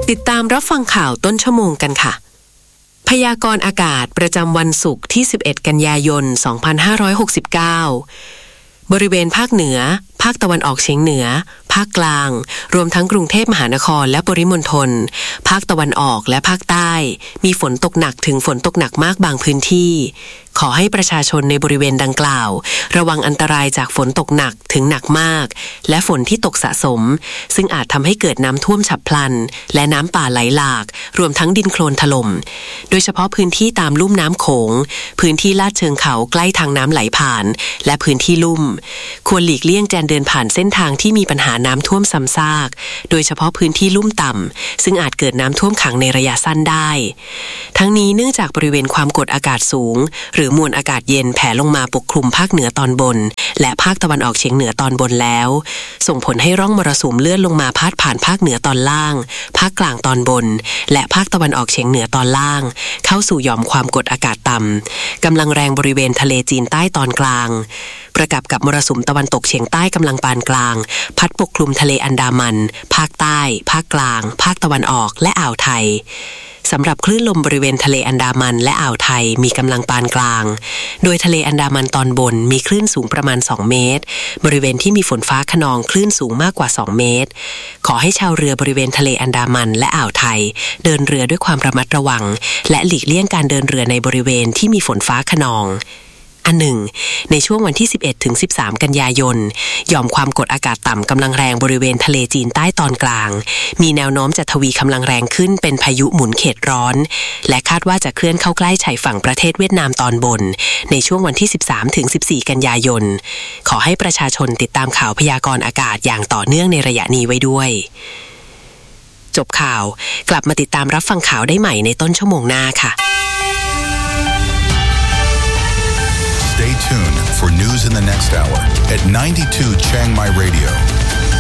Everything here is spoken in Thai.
ติดตามรับฟังข่าวต้นชั่วโมงกันค่ะพยากรณ์อากาศประจำวันศุกร์ที่11กันยายน2569บริเวณภาคเหนือภาคตะวันออกเฉียงเหนือภาคกลางรวมทั้งกรุงเทพมหานครและปริมณฑลภาคตะวันออกและภาคใต้มีฝนตกหนักถึงฝนตกหนักมากบางพื้นที่ขอให้ประชาชนในบริเวณดังกล่าวระวังอันตรายจากฝนตกหนักถึงหนักมากและฝนที่ตกสะสมซึ่งอาจทำให้เกิดน้ำท่วมฉับพลันและน้ำป่าไหลหลากรวมทั้งดินโคลนถล่มโดยเฉพาะพื้นที่ตามลุ่มน้ำโขงพื้นที่ลาดเชิงเขาใกล้ทางน้ำไหลผ่านและพื้นที่ลุ่มควรหลีกเลี่ยงการเดินผ่านเส้นทางที่มีปัญหาน้ำท่วมซ้ำซากโดยเฉพาะพื้นที่ลุ่มต่ำซึ่งอาจเกิดน้ำท่วมขังในระยะสั้นได้ทั้งนี้เนื่องจากบริเวณความกดอากาศสูงหรือมวลอากาศเย็นแผ่ลงมาปกคลุมภาคเหนือตอนบนและภาคตะวันออกเฉียงเหนือตอนบนแล้วส่งผลให้ร่องมรสุมเลื่อนลงมาพาดผ่านภาคเหนือตอนล่างภาคกลางตอนบนและภาคตะวันออกเฉียงเหนือตอนล่างเข้าสู่หย่อมความกดอากาศต่ำกำลังแรงบริเวณทะเลจีนใต้ตอนกลางประกอบกับมรสุมตะวันตกเฉียงใต้กำลังปานกลางพัดปกคลุมทะเลอันดามันภาคใต้ภาคกลางภาคตะวันออกและอ่าวไทยสำหรับคลื่นลมบริเวณทะเลอันดามันและอ่าวไทยมีกำลังปานกลางโดยทะเลอันดามันตอนบนมีคลื่นสูงประมาณ2เมตรบริเวณที่มีฝนฟ้าคะนองคลื่นสูงมากกว่า2เมตรขอให้ชาวเรือบริเวณทะเลอันดามันและอ่าวไทยเดินเรือด้วยความระมัดระวังและหลีกเลี่ยงการเดินเรือในบริเวณที่มีฝนฟ้าคะนองอันหนึ่งในช่วงวันที่11ถึง13กันยายนหย่อมความกดอากาศต่ำกำลังแรงบริเวณทะเลจีนใต้ตอนกลางมีแนวโน้มจะทวีกำลังแรงขึ้นเป็นพายุหมุนเขตร้อนและคาดว่าจะเคลื่อนเข้าใกล้ชายฝั่งประเทศเวียดนามตอนบนในช่วงวันที่13ถึง14กันยายนขอให้ประชาชนติดตามข่าวพยากรณ์อากาศอย่างต่อเนื่องในระยะนี้ไว้ด้วยจบข่าวกลับมาติดตามรับฟังข่าวได้ใหม่ในต้นชั่วโมงหน้าค่ะ Stay tuned for news in the next hour at 92 Chiang Mai Radio.